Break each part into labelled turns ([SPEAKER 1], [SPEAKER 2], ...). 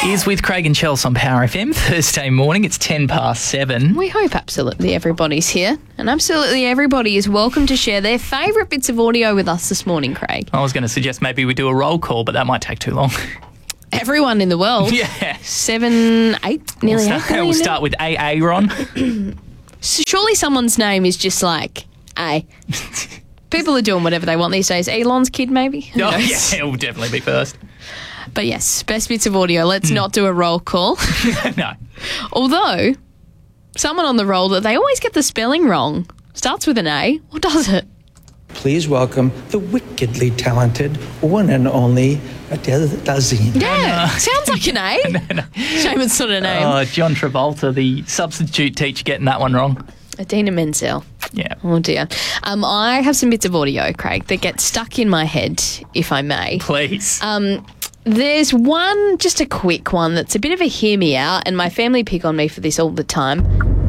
[SPEAKER 1] is with Craig and Chels on Power FM Thursday morning. It's 7:10.
[SPEAKER 2] We hope absolutely everybody's here, and absolutely everybody is welcome to share their favourite bits of audio with us this morning, Craig.
[SPEAKER 1] I was going to suggest maybe we do a roll call, but that might take too long.
[SPEAKER 2] Everyone in the world.
[SPEAKER 1] Yeah.
[SPEAKER 2] 7, 8, nearly 8 billion.
[SPEAKER 1] We'll start with Aaron.
[SPEAKER 2] So surely someone's name is just like A. People are doing whatever they want these days. Elon's kid, maybe? Who
[SPEAKER 1] Oh,
[SPEAKER 2] knows?
[SPEAKER 1] yeah, it'll definitely be first.
[SPEAKER 2] But yes, best bits of audio. Let's not do a roll call.
[SPEAKER 1] No.
[SPEAKER 2] Although, someone on the roll that they always get the spelling wrong starts with an A, or does it?
[SPEAKER 3] Please welcome the wickedly talented one and only Adele Dazeem.
[SPEAKER 2] Yeah, sounds like an A. Shame it's not a name.
[SPEAKER 1] Oh, John Travolta, the substitute teacher, getting that one wrong.
[SPEAKER 2] Adina Menzel.
[SPEAKER 1] Yeah.
[SPEAKER 2] Oh dear. I have some bits of audio, Craig, that get stuck in my head, if I may.
[SPEAKER 1] Please.
[SPEAKER 2] There's one, just a quick one, that's a bit of a hear me out, and my family pick on me for this all the time.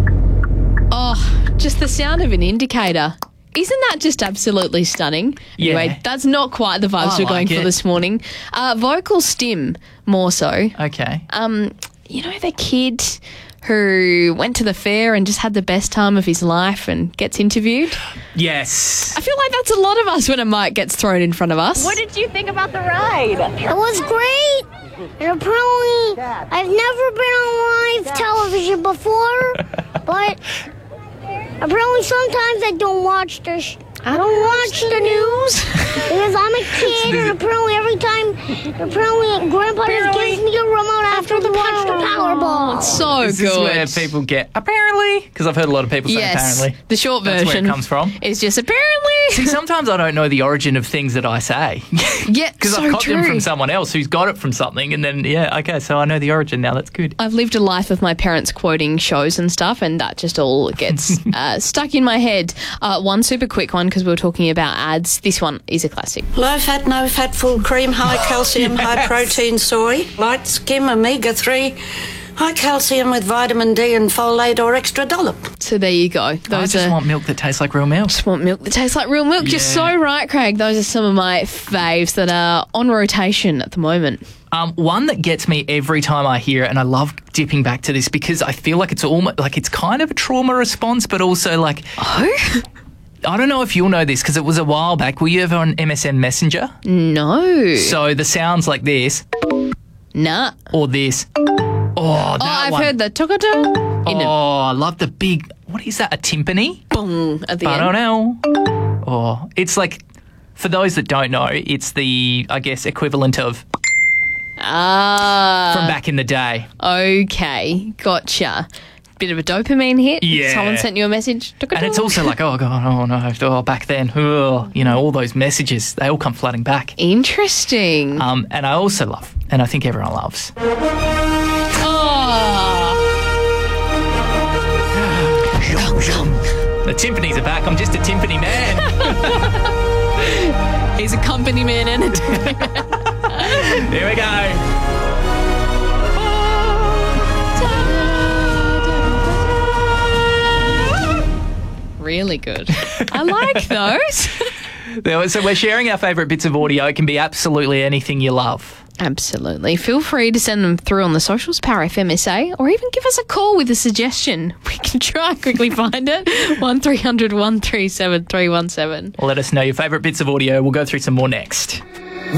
[SPEAKER 2] Oh, just the sound of an indicator. Isn't that just absolutely stunning?
[SPEAKER 1] Yeah.
[SPEAKER 2] Anyway, that's not quite the vibes we're going for this morning. Vocal stim, more so.
[SPEAKER 1] Okay.
[SPEAKER 2] You know the kid who went to the fair and just had the best time of his life and gets interviewed?
[SPEAKER 1] Yes.
[SPEAKER 2] I feel like that's a lot of us when a mic gets thrown in front of us.
[SPEAKER 4] What did you think about the ride?
[SPEAKER 5] It was great. And apparently, I've never been on live television before, but apparently sometimes I don't watch I don't watch the news because I'm a kid, and apparently every time, Grandpa just gives me a remote after to watch the Powerball.
[SPEAKER 2] So
[SPEAKER 1] This
[SPEAKER 2] good.
[SPEAKER 1] is where people get, apparently, because I've heard a lot of people say
[SPEAKER 2] Yes,
[SPEAKER 1] apparently.
[SPEAKER 2] the short
[SPEAKER 1] That's
[SPEAKER 2] version
[SPEAKER 1] where it comes from.
[SPEAKER 2] is just apparently.
[SPEAKER 1] See, sometimes I don't know the origin of things that I say.
[SPEAKER 2] Yeah,
[SPEAKER 1] Because
[SPEAKER 2] so
[SPEAKER 1] I've got
[SPEAKER 2] true.
[SPEAKER 1] them from someone else who's got it from something, and then, yeah, okay, so I know the origin now. That's good.
[SPEAKER 2] I've lived a life of my parents quoting shows and stuff, and that just all gets stuck in my head. One super quick one, because we were talking about ads. This one is a classic.
[SPEAKER 6] Low fat, no fat, full cream, high calcium, high protein soy, light skim, omega-3, high calcium with vitamin D and folate or extra dollop.
[SPEAKER 2] So there you go.
[SPEAKER 1] I
[SPEAKER 2] Those
[SPEAKER 1] just
[SPEAKER 2] are
[SPEAKER 1] want milk that tastes like real milk.
[SPEAKER 2] just want milk that tastes like real milk. You're
[SPEAKER 1] Yeah.
[SPEAKER 2] so right, Craig. Those are some of my faves that are on rotation at the moment.
[SPEAKER 1] One that gets me every time I hear it, and I love dipping back to this because I feel like it's almost like it's kind of a trauma response, but also like,
[SPEAKER 2] Oh?
[SPEAKER 1] I don't know if you'll know this because it was a while back. Were you ever on MSN Messenger?
[SPEAKER 2] No.
[SPEAKER 1] So the sounds like this
[SPEAKER 2] Nah.
[SPEAKER 1] or this. Oh, that
[SPEAKER 2] I've
[SPEAKER 1] one.
[SPEAKER 2] heard the tokoto in a
[SPEAKER 1] Oh, I love the big, what is that, a timpani?
[SPEAKER 2] boom at the
[SPEAKER 1] I don't
[SPEAKER 2] end.
[SPEAKER 1] know. Oh, it's like, for those that don't know, it's the, I guess, equivalent of
[SPEAKER 2] Ah.
[SPEAKER 1] from back in the day.
[SPEAKER 2] Okay. Gotcha. Bit of a dopamine hit.
[SPEAKER 1] Yeah.
[SPEAKER 2] Someone sent you a message.
[SPEAKER 1] And it's also like, oh, God, oh, no, oh, back then, oh, you know, all those messages, they all come flooding back.
[SPEAKER 2] Interesting.
[SPEAKER 1] And I also love, and I think everyone loves, the timpanis are back. I'm just a timpani man.
[SPEAKER 2] He's a company man and a
[SPEAKER 1] Here we go.
[SPEAKER 2] really good. I like those.
[SPEAKER 1] So we're sharing our favourite bits of audio. It can be absolutely anything you love.
[SPEAKER 2] Absolutely. Feel free to send them through on the socials, Power FMSA, or even give us a call with a suggestion. We can try and quickly find it. 1300 137 317.
[SPEAKER 1] Let us know your favourite bits of audio. We'll go through some more next.